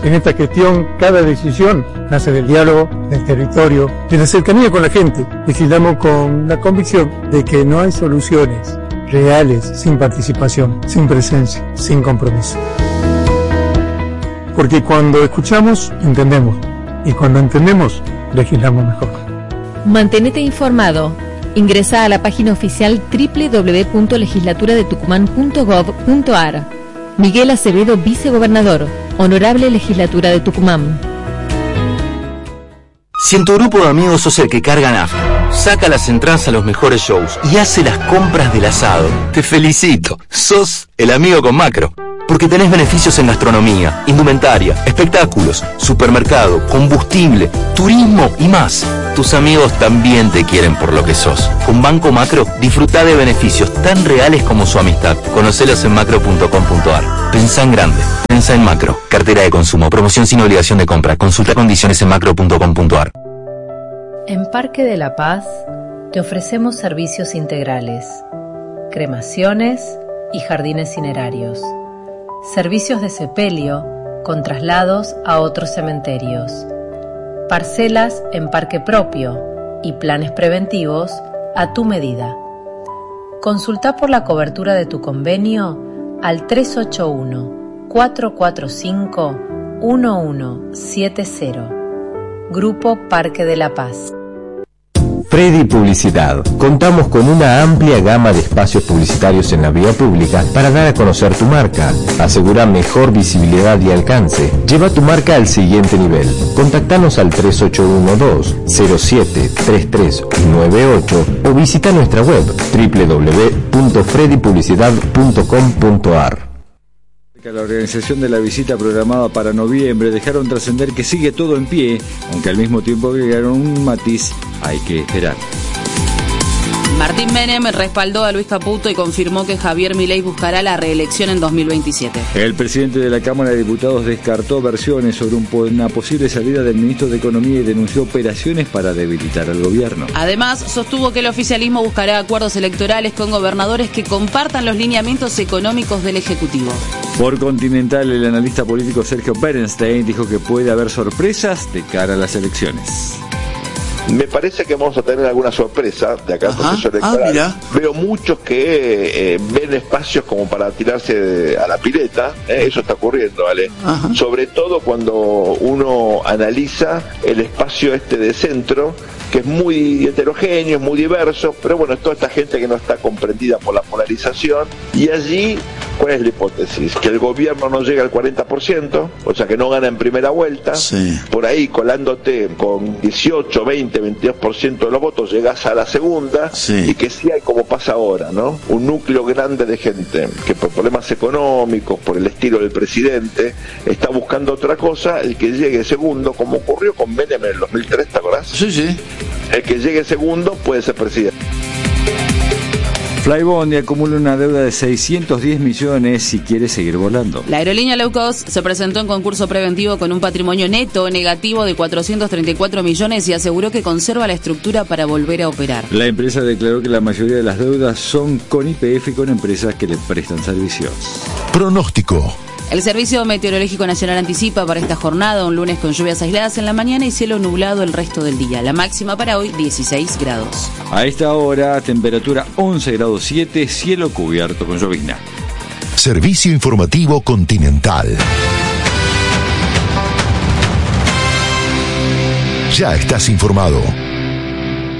En esta gestión, cada decisión nace del diálogo, del territorio, de la cercanía con la gente. Legislamos con la convicción de que no hay soluciones reales sin participación, sin presencia, sin compromiso. Porque cuando escuchamos, entendemos. Y cuando entendemos, legislamos mejor. Mantenete informado. Ingresa a la página oficial www.legislaturadetucumán.gov.ar. Miguel Acevedo, vicegobernador. Honorable Legislatura de Tucumán. Si en tu grupo de amigos sos el que carga nafta, saca las entradas a los mejores shows y hace las compras del asado, te felicito. Sos el amigo con Macro. Porque tenés beneficios en gastronomía, indumentaria, espectáculos, supermercado, combustible, turismo y más. Tus amigos también te quieren por lo que sos. Con Banco Macro, disfrutá de beneficios tan reales como su amistad. Conocelos en macro.com.ar. Pensá en grande. Pensá en Macro. Cartera de consumo. Promoción sin obligación de compra. Consulta condiciones en macro.com.ar. En Parque de la Paz te ofrecemos servicios integrales, cremaciones y jardines cinerarios. Servicios de sepelio con traslados a otros cementerios, parcelas en parque propio y planes preventivos a tu medida. Consulta por la cobertura de tu convenio al 381-445-1170. Grupo Parque de la Paz. Freddy Publicidad. Contamos con una amplia gama de espacios publicitarios en la vía pública para dar a conocer tu marca. Asegura mejor visibilidad y alcance. Lleva tu marca al siguiente nivel. Contactanos al 3812-073398 o visita nuestra web www.freddypublicidad.com.ar. La organización de la visita programada para noviembre dejaron trascender que sigue todo en pie, aunque al mismo tiempo agregaron un matiz: hay que esperar. Martín Menem respaldó a Luis Caputo y confirmó que Javier Milei buscará la reelección en 2027. El presidente de la Cámara de Diputados descartó versiones sobre una posible salida del ministro de Economía y denunció operaciones para debilitar al gobierno. Además, sostuvo que el oficialismo buscará acuerdos electorales con gobernadores que compartan los lineamientos económicos del Ejecutivo. Por Continental, el analista político Sergio Bernstein dijo que puede haber sorpresas de cara a las elecciones. Me parece que vamos a tener alguna sorpresa de acá al proceso electoral. Veo muchos que ven espacios como para tirarse a la pileta. Eso está ocurriendo, ¿vale? Sobre todo cuando uno analiza el espacio de centro, que es muy heterogéneo, muy diverso, pero bueno, es toda esta gente que no está comprendida por la polarización. Y allí, ¿cuál es la hipótesis? Que el gobierno no llega al 40%, o sea que no gana en primera vuelta. Sí. Por ahí, colándote con 18, 20, 22% de los votos, llegás a la segunda. Sí. Y que sí hay, como pasa ahora, ¿no? Un núcleo grande de gente que por problemas económicos, por el estilo del presidente, está buscando otra cosa. El que llegue segundo, como ocurrió con Menem en el 2003, ¿te acordás? Sí, sí. El que llegue segundo puede ser presidente. Flybondi acumula una deuda de 610 millones si quiere seguir volando. La aerolínea low cost se presentó en concurso preventivo con un patrimonio neto negativo de 434 millones y aseguró que conserva la estructura para volver a operar. La empresa declaró que la mayoría de las deudas son con YPF y con empresas que le prestan servicios. Pronóstico. El Servicio Meteorológico Nacional anticipa para esta jornada un lunes con lluvias aisladas en la mañana y cielo nublado el resto del día. La máxima para hoy, 16 grados. A esta hora, temperatura 11 grados 7, cielo cubierto con llovizna. Servicio Informativo Continental. Ya estás informado.